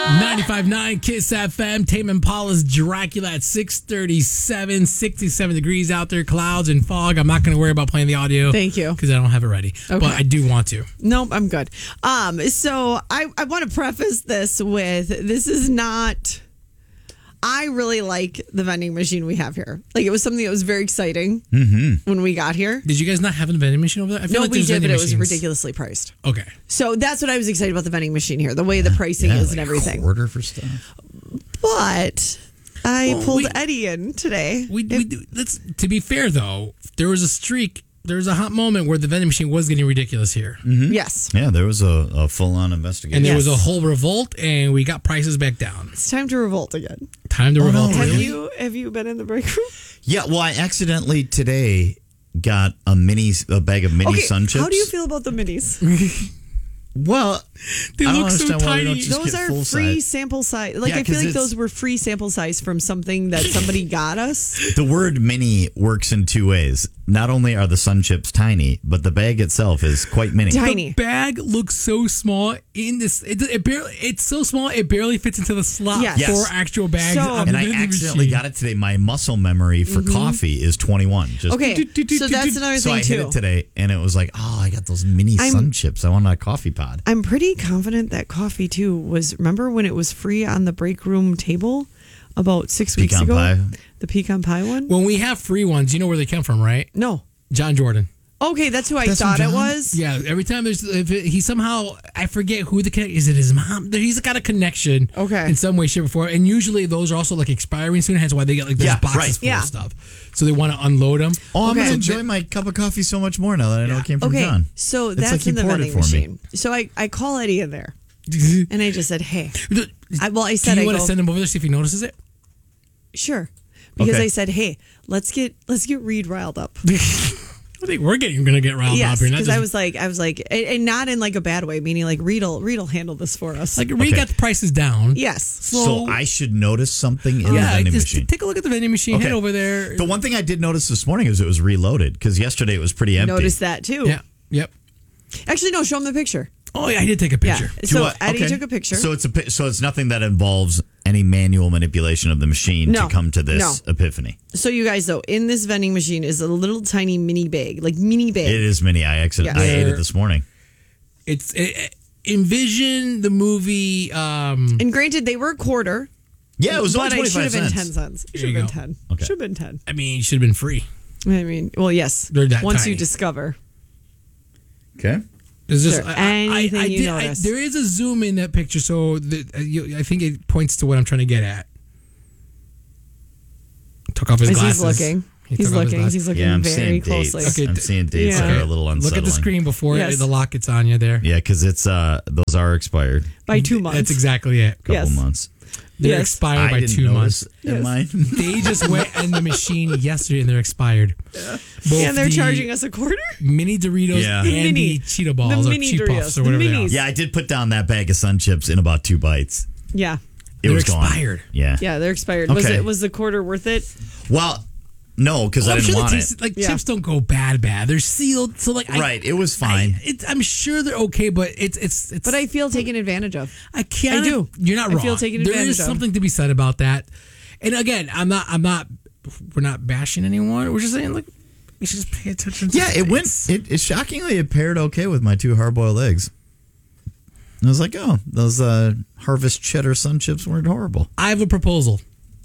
95.9 Kiss FM. Tame Impala's Dracula at 6:37, 67 degrees out there, clouds and fog. I'm not going to worry about playing the audio. Thank you. Because I don't have it ready. Okay. But I do want to. Nope, I'm good. So I want to preface this with this is not. I really like the vending machine we have here. Like, it was something that was very exciting when we got here. Did you guys not have a vending machine over there? I feel No, like we there's did, but vending it was machines. ridiculously priced. Okay. So that's what I was excited about the vending machine here, the way the pricing is and everything. Order for stuff. But I pulled we- Eddie in today. To be fair, though, there was a streak. There was a hot moment where the vending machine was getting ridiculous here. Yes. Yeah, there was a full-on investigation. And there was Yes. a whole revolt, and we got prices back down. It's time to revolt again. Time to revolt. no, Have really? you been in the break room? Yeah, well, I accidentally today got a bag of mini sun chips. How do you feel about the minis? Well, They I don't look so understand why we don't tiny. just Those get are full free size. sample size. Like, Yeah, I feel 'cause like those it's- were free sample size from something that somebody got us. The word mini works in two ways. Not only are the sun chips tiny, but the bag itself is quite mini. Tiny. The bag looks so small in this. It's so small it barely fits into the slot Yes. for actual bags. So- on And the I vending accidentally machine. got it today. My muscle memory for coffee is 21. Just Okay, so that's another So I thing hit too. it today, and it was like, oh, I got those mini sun chips. I want a coffee pod. I'm pretty confident that coffee too was. Remember when it was free on the break room table about 6 weeks Pecan ago? pie. The pecan pie one? When we have free ones, you know where they come from, right? No. John Jordan. Okay, that's who I That's thought from it John? was. Yeah, every time he somehow, I forget who is it his mom? He's got a connection. Okay. In some way, shape, or form. And usually those are also like expiring soon, hence why they get like those Yeah, boxes right. full Yeah. of stuff. So they want to unload them. Oh, I'm Okay. going to enjoy my cup of coffee so much more now that I know it came from Okay, John. so It's that's like he in the poured it vending for me. machine. So I call Eddie in there, and I just said, "Hey." I said, Do you I want to go, send him over there see if he notices it? "Sure," because Okay. I said, "Hey, let's get Reed riled up." I think we're going to get riled Yes, up here. not because just- I was like, and not in like a bad way, meaning like Reed'll handle this for us. Like, Reed Okay. got the prices down. yes, So I should notice something in the Yeah, vending just machine. take a look at the vending machine. Okay. Head over there. The one thing I did notice this morning is it was reloaded because yesterday it was pretty empty. notice that too. Yeah. Yep. Actually, no, show him the picture. Oh, yeah, I did take a Yeah. picture. So What? Eddie Okay. took a picture. So it's nothing that involves any manual manipulation of the machine No. to come to this No. epiphany. So you guys, though, in this vending machine is a little tiny mini bag, like mini bag. It is mini. I ate it this morning. Envision the movie. And granted, they were a quarter. Yeah, it was only But it 25 should have been cents. 10 cents. It There should you have been go. 10. Okay. Should have been 10. I mean, it should have been free. I mean, well, yes. They're that Once tiny. you discover. Okay. There's just Is there anything you notice? there is a zoom in that picture, so I think it points to what I'm trying to get at. Took off his As glasses. he's looking. He He's took off his looking. glasses. He's looking Yeah, I'm very seeing closely. dates. Okay, I'm seeing dates that Yeah. are a little unsettling. Look at the screen before Yes. the lock gets on you there. Yeah, because it's those are expired. By 2 months. That's exactly it. Couple Yes. months. They're Yes. expired I by didn't 2 months. notice in mine. They just went in the machine yesterday and they're expired. Both And they're the charging us a quarter? mini Doritos Yeah. and The mini. the Cheeto balls The or mini Cheeto Doritos. Puffs or The whatever they minis. are. Yeah, I did put down that bag of Sun Chips in about 2 bites. Yeah. It They're was gone. expired. Yeah. Yeah, they're expired. Okay. Was the quarter worth it? Well, no, because I I'm didn't sure want the it. taste, like Yeah. chips don't go bad. They're sealed, so like Right, it was fine. I'm sure they're okay, but it's. But I feel taken advantage of. I can't. I do. You're not I wrong. feel taken There advantage is of. something to be said about that. And again, I'm not. We're not bashing anyone. We're just saying like we should just pay attention. to Yeah, it went. things. It shockingly it paired okay with my 2 hard-boiled eggs. I was like, oh, those Harvest Cheddar Sun Chips weren't horrible. I have a proposal.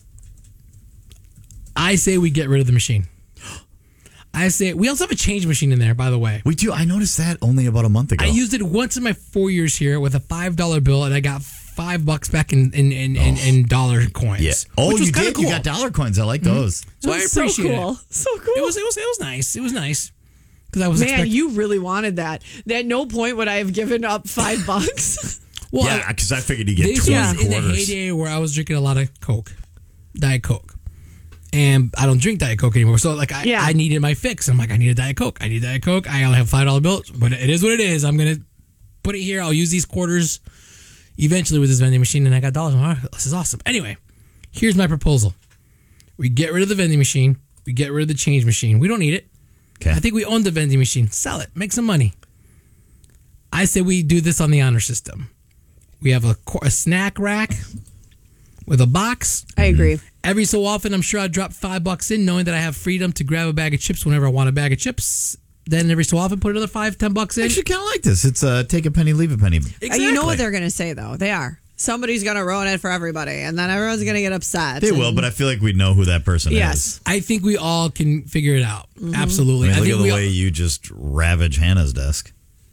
I say we get rid of the machine. I say we also have a change machine in there. By the way, We do. I noticed that only about a month ago. I used it once in my 4 years here with a $5 bill, and I got $5 back in dollar coins. Yeah. Oh, which was you kinda did. Cool. You got dollar coins. I like those. So I That's appreciate so cool. it. So cool. It was nice. It was nice because I was Man, expecting. you really wanted that. At no point would I have given up $5. Well, Yeah, because I figured you get this 20 was in the quarters. heyday where I was drinking a lot of Coke, Diet Coke, and I don't drink Diet Coke anymore. So like I needed my fix. I'm like I need a Diet Coke. I need Diet Coke. I only have $5 bills, but it is what it is. I'm gonna put it here. I'll use these quarters eventually with this vending machine, and I got dollars. I'm like, this is awesome. Anyway, here's my proposal: we get rid of the vending machine. We get rid of the change machine. We don't need it. Okay. I think we own the vending machine. Sell it. Make some money. I say we do this on the honor system. We have a snack rack with a box. I agree. Every so often, I'm sure I drop $5 in, knowing that I have freedom to grab a bag of chips whenever I want a bag of chips. Then every so often, put another $5-10 in. I actually kind of like this. It's take a penny, leave a penny. Exactly. You know what they're going to say, though. They are. Somebody's going to ruin it for everybody, and then everyone's going to get upset. They will, but I feel like we know who that person is. I think we all can figure it out. Absolutely. I mean, think look at the way you just ravage Hannah's desk.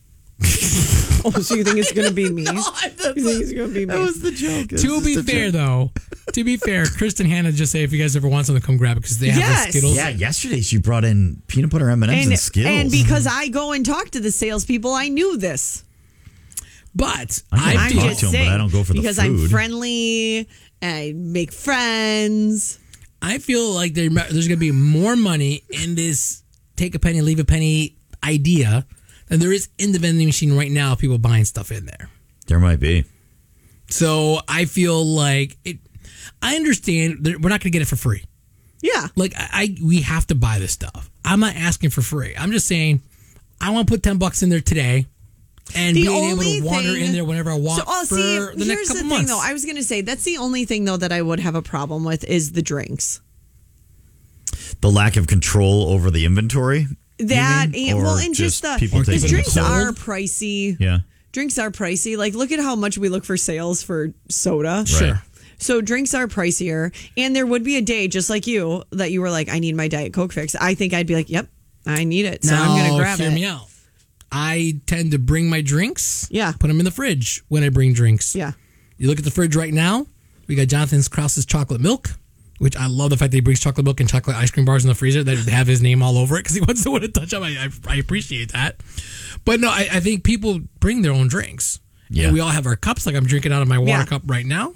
Oh, so you think it's going to be me? You think it's going to be me? That was the joke. To be fair, though, Kristen and Hannah just say if you guys ever want something, come grab it because they have the Skittles. Yeah, yesterday she brought in peanut butter M&Ms and Skittles. And because I go and talk to the salespeople, I knew this. But I'm just to them, saying, but I don't go for the because food. I'm friendly, I make friends. I feel like there's going to be more money in this take a penny, leave a penny idea than there is in the vending machine right now. People buying stuff in there. There might be. So I feel like it. I understand that we're not going to get it for free. Yeah, Like we have to buy this stuff. I'm not asking for free. I'm just saying I want to put $10 in there today. And being able to wander in there whenever I want for the next couple months. Though, I was going to say that's the only thing though that I would have a problem with is the drinks. The lack of control over the inventory. That and just the people because taking drinks the cold? are pricey. Yeah. Drinks are pricey. Like look at how much we look for sales for soda. Sure. Right. So drinks are pricier, and there would be a day just like you that you were like, I need my Diet Coke fix. I think I'd be like, yep, I need it, so I'm going to grab hear it. me out. I tend to bring my drinks. Yeah. Put them in the fridge when I bring drinks. Yeah. You look at the fridge right now. We got Jonathan Krause's chocolate milk, which I love the fact that he brings chocolate milk and chocolate ice cream bars in the freezer that have his name all over it because he wants someone to touch them. I appreciate that. But no, I think people bring their own drinks. Yeah. And we all have our cups. Like I'm drinking out of my water cup right now.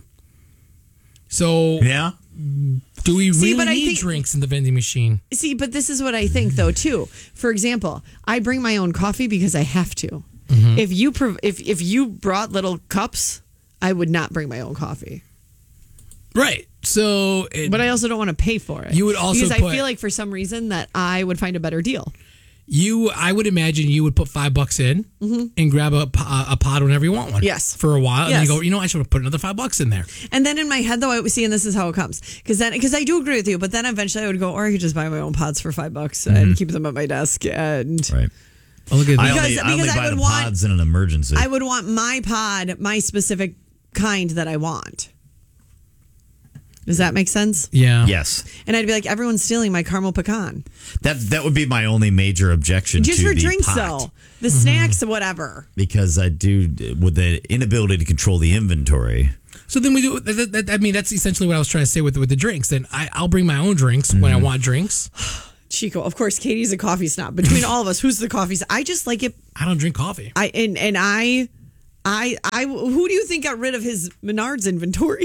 So Yeah. do we really but I need think- drinks in the vending machine? See, but this is what I think though too. For example, I bring my own coffee because I have to. Mm-hmm. If you brought little cups, I would not bring my own coffee. Right. So, But I also don't want to pay for it. You would also because put- I feel like for some reason that I would find a better deal. I would imagine you would put $5 in and grab a pod whenever you want one. Yes. For a while, and then Yes. you go, I should have put another $5 in there. And then in my head though, I was seeing this is how it comes because I do agree with you. But then eventually I would go, or I could just buy my own pods for $5 and keep them at my desk and. Right. Oh, look at I this. only, Because I only I buy would the want- pods in an emergency. I would want my pod, my specific kind that I want. Does that make sense? Yeah. Yes. And I'd be like, everyone's stealing my caramel pecan. That would be my only major objection Just to for the drinks, pot. though. The snacks, whatever. Because I do, with the inability to control the inventory. So then we do. I mean, that's essentially what I was trying to say with the drinks. Then I'll bring my own drinks when I want drinks. Chico, of course, Katie's a coffee snob. Between all of us, who's the coffee snob? I just like it. I don't drink coffee. I who do you think got rid of his Menards inventory?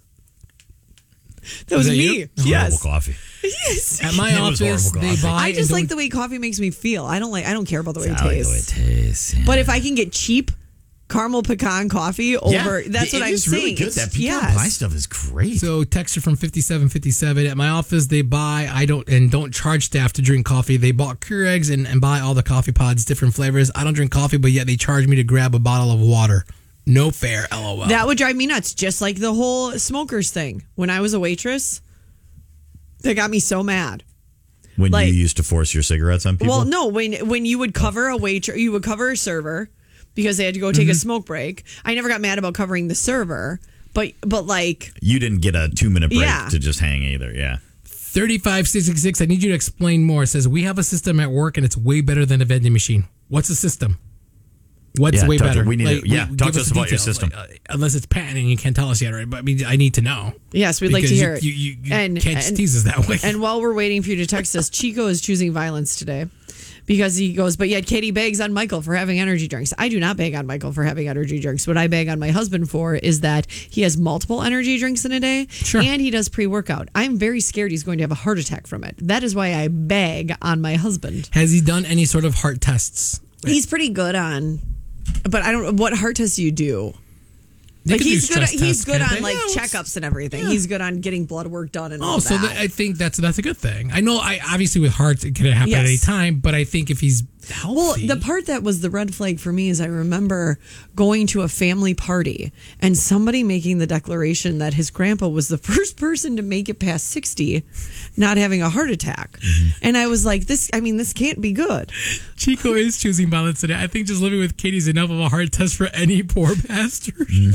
That was that me. you? Yes. Horrible coffee. Yes. At my It was office, horrible they coffee. buy. I just and like don't- the way coffee makes me feel. I don't care about the way it I like the way it tastes. tastes. Yeah. But if I can get cheap caramel pecan coffee over, that's what I'm It's saying. really good. It's- That pecan yes. pie stuff is great. So texture from 5757 at my office they buy don't charge staff to drink coffee. They bought Keurigs and buy all the coffee pods, different flavors. I don't drink coffee, but yet they charge me to grab a bottle of water. No fair, LOL. That would drive me nuts. Just like the whole smokers thing. When I was a waitress, that got me so mad. when like- you used to force your cigarettes on people? Well, no, when you would cover a waitress, you would cover a server because they had to go take a smoke break. I never got mad about covering the server, but like You didn't get a 2-minute break Yeah. to just hang either. Yeah. 35666, I need you to explain more. It says, we have a system at work and it's way better than a vending machine. What's the system? What's Yeah, way talk to- better? we need to- yeah, talk give to us the about your details. system. Unless it's patent and you can't tell us yet, right? But I mean, I need to know. yes, we'd like to Because hear it. You can't just tease us that way. And while we're waiting for you to text us, Chico is choosing violence today because he goes, but yet Katie bags on Michael for having energy drinks. I do not bag on Michael for having energy drinks. What I bag on my husband for is that he has multiple energy drinks in a day Sure. and he does pre-workout. I'm very scared he's going to have a heart attack from it. That is why I bag on my husband. Has he done any sort of heart tests? He's pretty good on, but I don't, what heart tests do you do? They Like could do he's good. stress He's tests, good can't on they? like Yeah, checkups and everything. yeah. He's good on getting blood work done and all Oh, so that. I think that's a good thing. I know, obviously with hearts it could happen at Yes. any time, but I think if he's healthy. Well, the part that was the red flag for me is I remember going to a family party and somebody making the declaration that his grandpa was the first person to make it past 60, not having a heart attack. And I was like, this can't be good. Chico is choosing violence today. I think just living with Katie is enough of a hard test for any poor bastard. You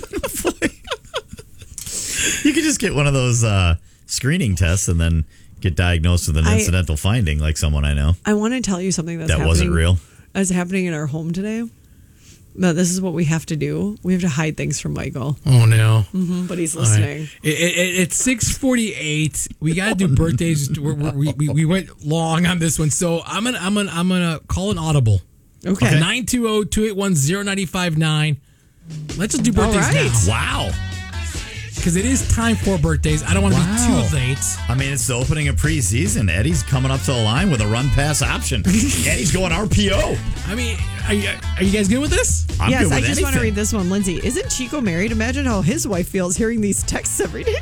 could just get one of those screening tests and then get diagnosed with an incidental finding, like someone I know. I want to tell you something that wasn't real. That's happening in our home today. No, this is what we have to do. We have to hide things from Michael. Oh no! But he's listening. Right. It's 6:48. We got to do birthdays. We went long on this one, so I'm gonna call an audible. Okay. 920-281-0959. Let's just do birthdays now. Wow. Because it is time for birthdays. I don't want to be too late. I mean, it's the opening of preseason. Eddie's coming up to the line with a run pass option. Eddie's going RPO. I mean, are you guys good with this? I'm Yes, good with I just want to anything. read this one. Lindsay, isn't Chico married? Imagine how his wife feels hearing these texts every day.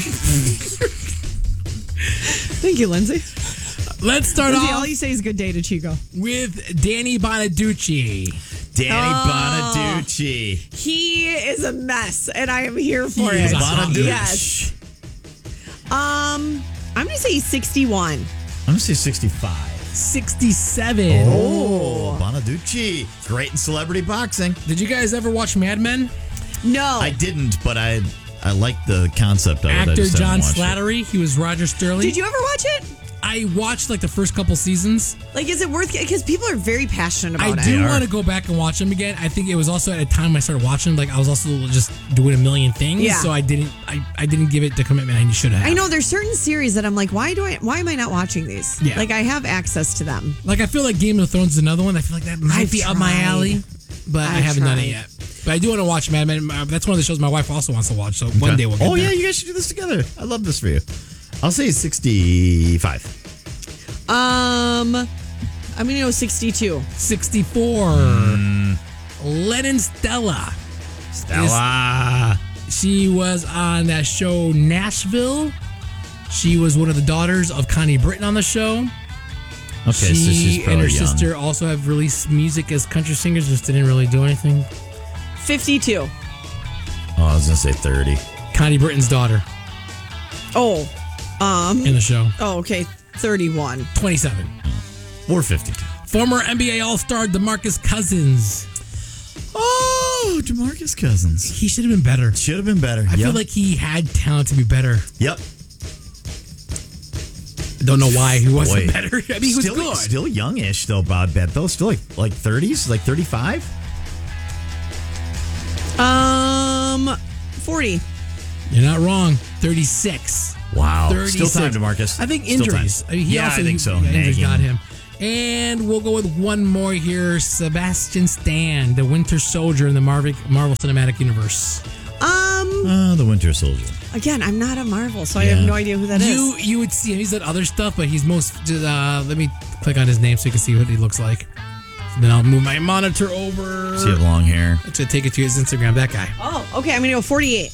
Thank you, Lindsay. Let's start Lindsay, off all you say is good day to Chico. with Danny Bonaducci. Danny Bonaducci. He is a mess, and I am here for He is it. a hot Bonaducci. Yes. I'm going to say 61. I'm going to say 65. 67. Oh, Bonaducci. Great in celebrity boxing. Did you guys ever watch Mad Men? No. I didn't, but I like the concept of it. I Actor just John haven't watched it. Slattery. He was Roger Sterling. Did you ever watch it? I watched like the first couple seasons. Like, is it worth it? Because people are very passionate about I it. do They are. want to go back and watch them again. I think it was also at a time I started watching them, like I was also just doing a million things. Yeah. So I didn't give it the commitment I should have. I know there's certain series that I'm like, why am I not watching these? Yeah. Like, I have access to them. Like I feel like Game of Thrones is another one. I feel like that might I've be up my tried. alley, but I I've haven't done it tried. yet. But I do want to watch Mad Men. That's one of the shows my wife also wants to watch. So one day we'll get Oh, there. yeah, you guys should do this together. I love this for you. I'll say 65. I'm gonna go 62. 64. Lennon Stella. Stella. She was on that show Nashville. She was one of the daughters of Connie Britton on the show. Okay, so she's She probably and her young. sister also have released music as country singers, just didn't really do anything. 52. Oh, I was going to say 30. Connie Britton's daughter Oh. in the show. Oh, okay. 31. 27. Or 52. Former NBA All-Star DeMarcus Cousins. Oh, DeMarcus Cousins. He should have been better. Should have been better. I feel like he had talent to be better. Yep. Don't know why he wasn't Boy. better. I mean, he was still, good. Still youngish, though, Bob Bet, though. Still like 30s, like 35? 40. You're not wrong. 36. Wow. 36. Still time, DeMarcus. I think Still injuries. time. I mean, he Yeah, also, I think so. Injuries Nagging. got him. And we'll go with one more here. Sebastian Stan, the Winter Soldier in the Marvel Cinematic Universe. The Winter Soldier. Again, I'm not a Marvel, so I have no idea who that is. You would see him. He's done other stuff, but he's most. Let me click on his name so you can see what he looks like. So then I'll move my monitor over. Does he have long hair? To take it to his Instagram. That guy. Oh, okay. I'm going to go 48.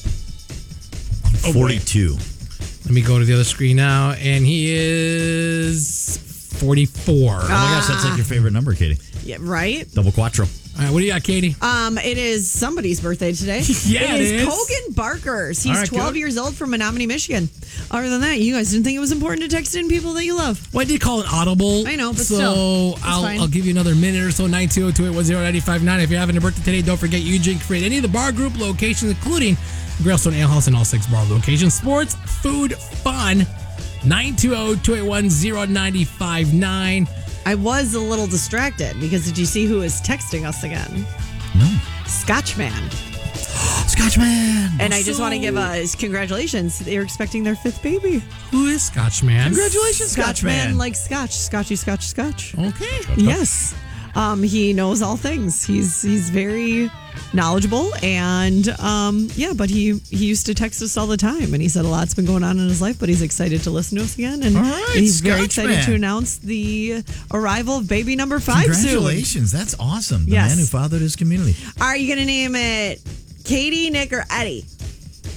42. Let me go to the other screen now, and he is 44. Oh my gosh, that's like your favorite number, Katie. Yeah, right? Double quattro. All right, what do you got, Katie? It is somebody's birthday today. Yeah, it it is. Kogan Barkers. He's All right, 12 good. years old from Menominee, Michigan. Other than that, you guys didn't think it was important to text in people that you love. Well, I did call it audible. I know, but so still, it's fine. I'll give you another minute or so. 920-281-0959. If you're having a birthday today, don't forget you drink free at any of the bar group locations, including Grailstone Ale House and all 6 bar locations. Sports, food, fun. 920-281-0959. I was a little distracted because did you see who is texting us again? No. Scotchman. Scotchman. And I just want to give us congratulations. They're expecting their 5th baby. Who is Scotchman? Congratulations, Scotchman. like Scotch. Scotchy, Scotch, Scotch. Okay. Yes. He knows all things. He's very knowledgeable and but he used to text us all the time and he said a lot's been going on in his life, but he's excited to listen to us again and, All right, and he's very excited Scotchman. to announce the arrival of baby number 5 soon. Congratulations. That's awesome. The Yes. man who fathered his community. Are you gonna name it Katie, Nick, or Eddie?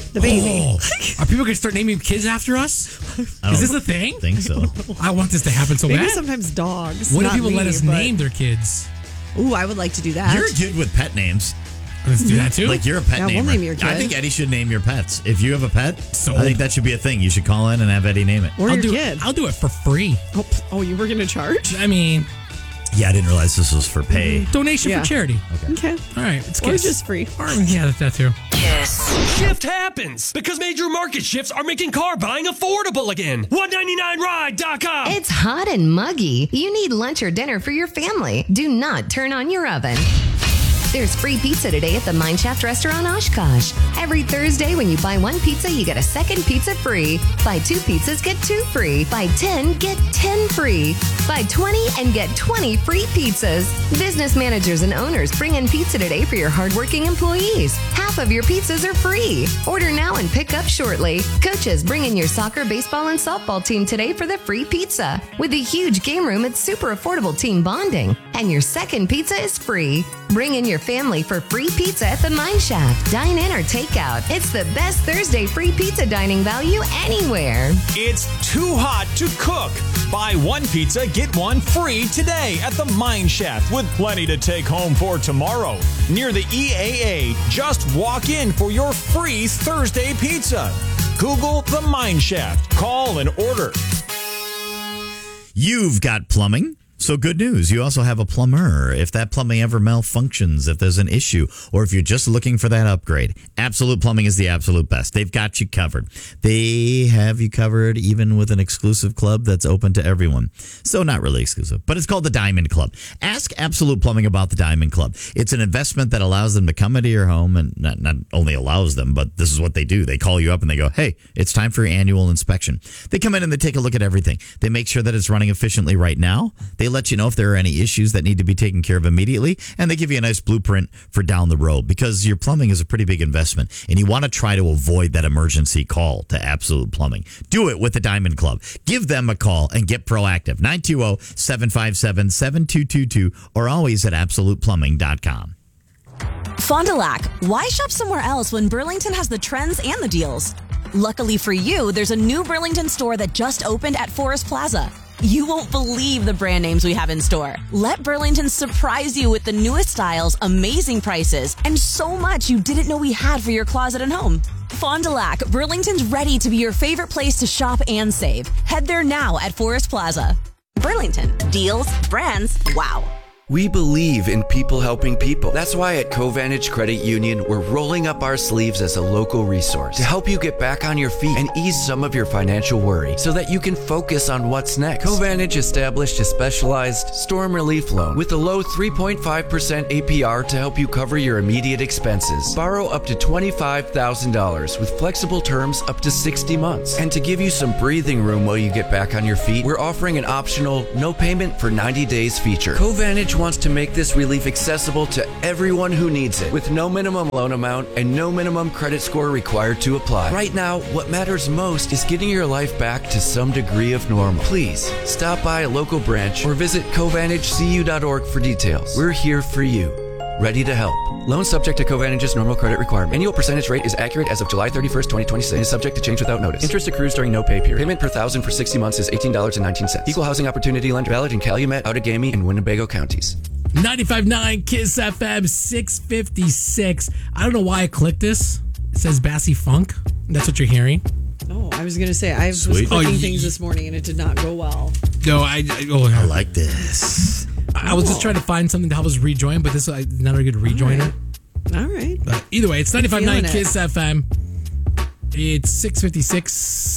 the baby. Oh, are people going to start naming kids after us? Is this a thing? I think so. I want this to happen so Maybe bad. sometimes dogs. What if not people me, let us but- name their kids? Ooh, I would like to do that. You're good with pet names. Let's do that too. Like you're a pet Yeah, we'll namer. name your kid. I think Eddie should name your pets. If you have a pet, Sold. I think that should be a thing. You should call in and have Eddie name it. or I'll your do kid. I'll do it for free. Oh, you were going to charge? I mean, Yeah, I didn't realize this was for pay. donation Yeah. for charity. Okay. All right, it's Or Kiss. just free. Or, yeah, that too. Shift happens because major market shifts are making car buying affordable again. 199ride.com. It's hot and muggy. You need lunch or dinner for your family. Do not turn on your oven. There's free pizza today at the Mineshaft restaurant Oshkosh. Every Thursday, when you buy one pizza, you get a second pizza free. Buy 2 pizzas, get 2 free. Buy 10, get 10 free. Buy 20 and get 20 free pizzas. Business managers and owners bring in pizza today for your hardworking employees. Half of your pizzas are free. Order now and pick up shortly. Coaches, bring in your soccer, baseball, and softball team today for the free pizza. With a huge game room, it's super affordable team bonding. And your second pizza is free. Bring in your family for free pizza at the Mineshaft. Dine in or take out. It's the best Thursday free pizza dining value anywhere. It's too hot to cook. Buy one pizza, get one free today at the Mineshaft with plenty to take home for tomorrow. Near the EAA, just walk in for your free Thursday pizza. Google the Mineshaft. Call and order. You've got plumbing. So good news. You also have a plumber. If that plumbing ever malfunctions, if there's an issue, or if you're just looking for that upgrade, Absolute Plumbing is the absolute best. They've got you covered. They have you covered even with an exclusive club that's open to everyone. So not really exclusive, but it's called the Diamond Club. Ask Absolute Plumbing about the Diamond Club. It's an investment that allows them to come into your home, and not only allows them, but this is what they do. They call you up and they go, hey, it's time for your annual inspection. They come in and they take a look at everything. They make sure that it's running efficiently right now. They let you know if there are any issues that need to be taken care of immediately, and they give you a nice blueprint for down the road, because your plumbing is a pretty big investment and you want to try to avoid that emergency call to Absolute Plumbing. Do it with the Diamond Club. Give them a call and get proactive. 920-757-7222 or always at absoluteplumbing.com. Fond du Lac, why shop somewhere else when Burlington has the trends and the deals? Luckily for you, there's a new Burlington store that just opened at Forest Plaza. You won't believe the brand names we have in store. Let Burlington surprise you with the newest styles, amazing prices, and so much you didn't know we had for your closet and home. Fond du Lac, Burlington's ready to be your favorite place to shop and save. Head there now at Forest Plaza. Burlington, deals, brands, wow. We believe in people helping people. That's why at Covantage Credit Union, we're rolling up our sleeves as a local resource to help you get back on your feet and ease some of your financial worry so that you can focus on what's next. Covantage established a specialized storm relief loan with a low 3.5% APR to help you cover your immediate expenses. Borrow up to $25,000 with flexible terms up to 60 months. And to give you some breathing room while you get back on your feet, we're offering an optional no payment for 90 days feature. Covantage wants to make this relief accessible to everyone who needs it, with no minimum loan amount and no minimum credit score required to apply. Right now, what matters most is getting your life back to some degree of normal. Please stop by a local branch or visit CovantageCU.org for details. We're here for you, ready to help. Loan subject to Covantage's normal credit requirement. Annual percentage rate is accurate as of July 31st, 2026 and is subject to change without notice. Interest accrues during no pay period. Payment per $1,000 for 60 months is $18.19. Equal housing opportunity lender, valid in Calumet, Outagamie, and Winnebago counties. 95.9 Kiss FM 656. I don't know why I clicked this. It says Bassy Funk. That's what you're hearing. Oh, I was going to say, I was Sweet. clicking things this morning and it did not go well. No, I like this. I was just trying to find something to help us rejoin, but this is not a good rejoiner. All right. But either way, it's 95.9 Feeling Kiss FM. It's 656,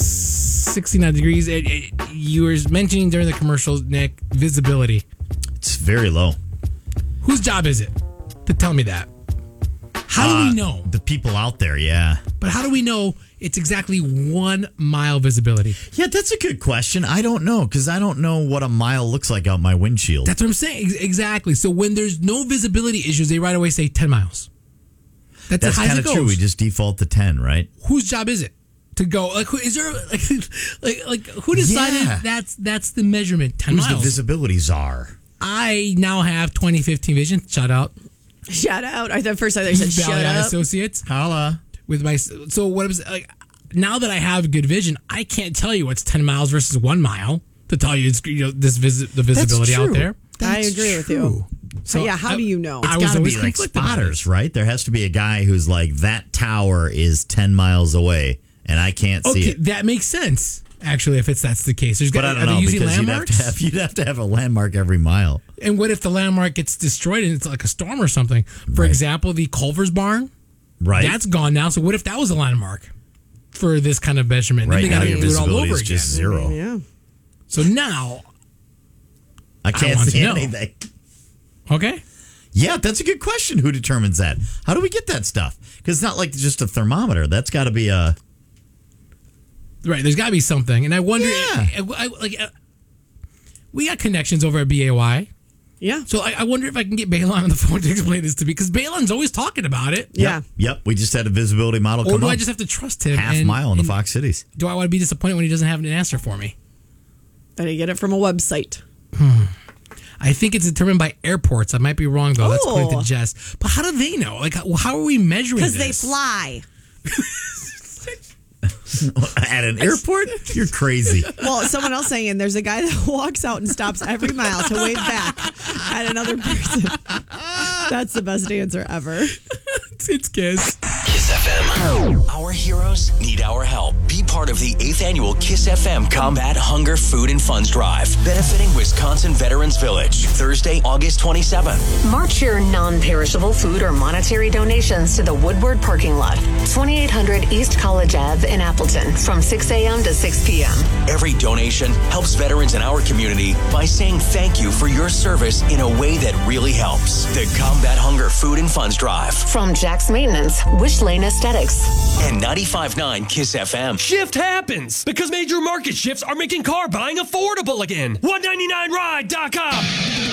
69 degrees. You were mentioning during the commercial, Nick, visibility. It's very low. Whose job is it to tell me that? How do we know? The people out there, yeah. But how do we know it's exactly 1 mile visibility? Yeah, that's a good question. I don't know, because I don't know what a mile looks like out my windshield. That's what I'm saying. Exactly. So when there's no visibility issues, they right away say 10 miles. That's as high as kind it of goes. true. We just default to 10, right? Whose job is it to go? Like, is there like who decided Yeah. that's the measurement? 10 Who's miles. the visibility czar? I now have 20/15 vision. Shout out. Shout out. At first I thought you said Valley shut Eye up. Associates. Holla. with my. So what was like? Now that I have good vision, I can't tell you what's 10 miles versus 1 mile to tell you, the visibility out there. I agree with you. So yeah, how do you know? It's got to be like spotters, right? There has to be a guy who's like, that tower is 10 miles away and I can't see it. That makes sense. Actually, if that's the case, but I don't know, because you'd have to have a landmark every mile. And what if the landmark gets destroyed and it's like a storm or something? For example, the Culver's barn, right? That's gone now. So what if that was a landmark for this kind of measurement? Right now, your visibility is just zero. Yeah. So now I can't see anything. Okay. Yeah, that's a good question. Who determines that? How do we get that stuff? Because it's not like just a thermometer. That's got to be a... Right, there's got to be something. And I wonder... we got connections over at BAY. Yeah. So I wonder if I can get Balon on the phone to explain this to me, because Balon's always talking about it. Yeah. Yep. We just had a visibility model come up. Or do I just have to trust him? Half mile in the Fox Cities. Do I want to be disappointed when he doesn't have an answer for me? Then I get it from a website. I think it's determined by airports. I might be wrong, though. That's according to Jess. But how do they know? Like, how are we measuring this? Because they fly. At an airport? You're crazy. Well, someone else saying there's a guy that walks out and stops every mile to wave back at another person. That's the best answer ever. It's Kiss. Kiss FM. Our heroes need our help. Be part of the 8th annual Kiss FM Combat Hunger Food and Funds Drive, benefiting Wisconsin Veterans Village, Thursday, August 27th. March your non-perishable food or monetary donations to the Woodward parking lot, 2800 East College Ave in Appleton, from 6 a.m. to 6 p.m. Every donation helps veterans in our community by saying thank you for your service in a way that really helps. The Combat Hunger Food and Funds Drive. From Jack's Maintenance, Wish Lane Aesthetics, and 95.9 Kiss FM. Shift happens because major market shifts are making car buying affordable again. 199ride.com.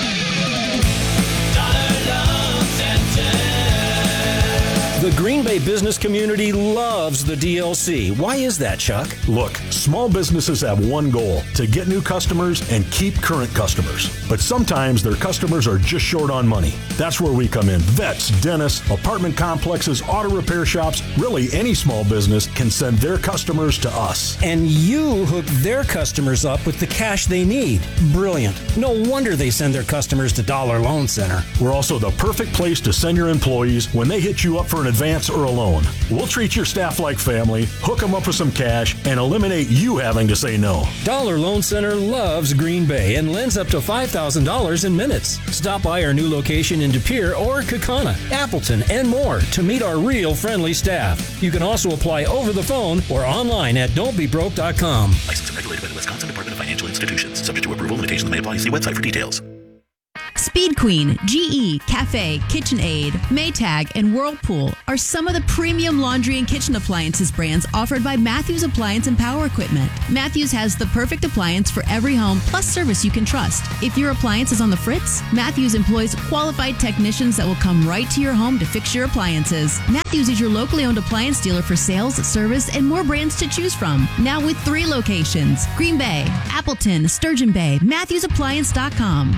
The Green Bay business community loves the DLC. Why is that, Chuck? Look, small businesses have one goal: to get new customers and keep current customers. But sometimes their customers are just short on money. That's where we come in. Vets, dentists, apartment complexes, auto repair shops, really any small business can send their customers to us. And you hook their customers up with the cash they need. Brilliant. No wonder they send their customers to Dollar Loan Center. We're also the perfect place to send your employees when they hit you up for an advance or a loan. We'll treat your staff like family, hook them up with some cash, and eliminate you having to say no. Dollar Loan Center loves Green Bay and lends up to $5,000 in minutes. Stop by our new location in De Pere or Kaukauna, Appleton, and more to meet our real friendly staff. You can also apply over the phone or online at don'tbebroke.com. Licensed and regulated by the Wisconsin Department of Financial Institutions. Subject to approval, limitations may apply. See website for details. Speed Queen, GE, Cafe, KitchenAid, Maytag, and Whirlpool are some of the premium laundry and kitchen appliances brands offered by Matthews Appliance and Power Equipment. Matthews has the perfect appliance for every home, plus service you can trust. If your appliance is on the fritz, Matthews employs qualified technicians that will come right to your home to fix your appliances. Matthews is your locally owned appliance dealer for sales, service, and more brands to choose from. Now with 3 locations: Green Bay, Appleton, Sturgeon Bay, MatthewsAppliance.com.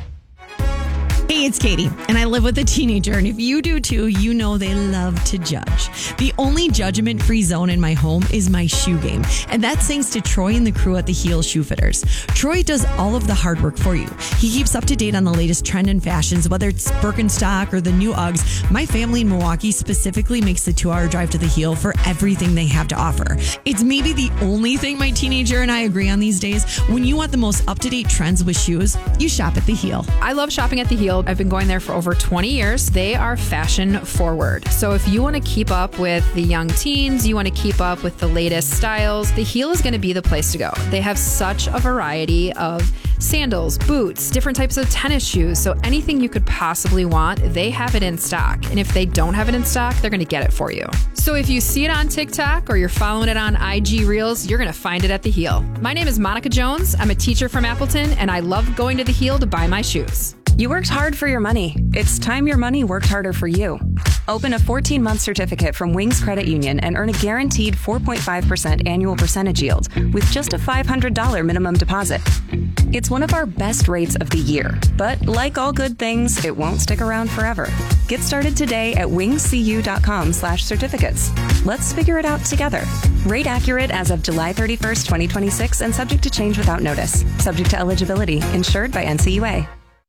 Hey, it's Katie, and I live with a teenager, and if you do too, you know they love to judge. The only judgment-free zone in my home is my shoe game, and that's thanks to Troy and the crew at the Heel Shoe Fitters. Troy does all of the hard work for you. He keeps up to date on the latest trend and fashions, whether it's Birkenstock or the new Uggs. My family in Milwaukee specifically makes the 2-hour drive to the Heel for everything they have to offer. It's maybe the only thing my teenager and I agree on these days. When you want the most up-to-date trends with shoes, you shop at the Heel. I love shopping at the Heel. I've been going there for over 20 years. They are fashion forward. So if you want to keep up with the young teens, you want to keep up with the latest styles, the Heel is going to be the place to go. They have such a variety of sandals, boots, different types of tennis shoes. So anything you could possibly want, they have it in stock. And if they don't have it in stock, they're going to get it for you. So if you see it on TikTok or you're following it on IG Reels, you're going to find it at the Heel. My name is Monica Jones. I'm a teacher from Appleton, and I love going to the Heel to buy my shoes. You worked hard for your money. It's time your money worked harder for you. Open a 14-month certificate from Wings Credit Union and earn a guaranteed 4.5% annual percentage yield with just a $500 minimum deposit. It's one of our best rates of the year, but like all good things, it won't stick around forever. Get started today at wingscu.com/certificates. Let's figure it out together. Rate accurate as of July 31st, 2026 and subject to change without notice. Subject to eligibility. Insured by NCUA.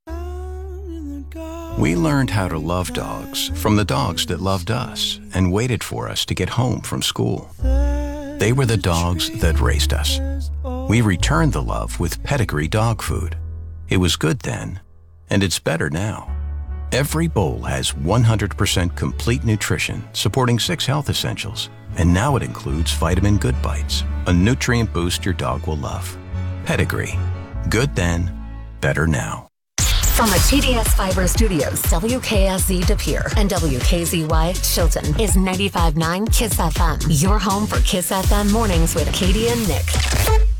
We learned how to love dogs from the dogs that loved us and waited for us to get home from school. They were the dogs that raised us. We returned the love with Pedigree dog food. It was good then, and it's better now. Every bowl has 100% complete nutrition, supporting 6 health essentials. And now it includes Vitamin Good Bites, a nutrient boost your dog will love. Pedigree. Good then, better now. From the TDS Fiber Studios, WKSZ De Pere and WKZY Chilton is 95.9 KISS FM. Your home for KISS FM mornings with Katie and Nick.